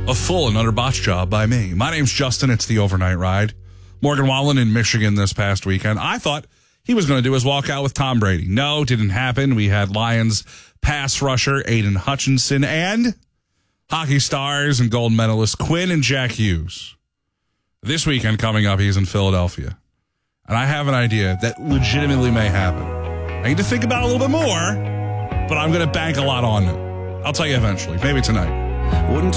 A full and utter botch job by me. My name's Justin. It's the Overnight Ride. Morgan Wallen in Michigan this past weekend. I thought he was going to do his walkout with Tom Brady. No, didn't happen. We had Lions pass rusher Aiden Hutchinson and hockey stars and gold medalists Quinn and Jack Hughes. This weekend coming up, he's in Philadelphia. And I have an idea that legitimately may happen. I need to think about it a little bit more, but I'm going to bank a lot on it. I'll tell you eventually, maybe tonight.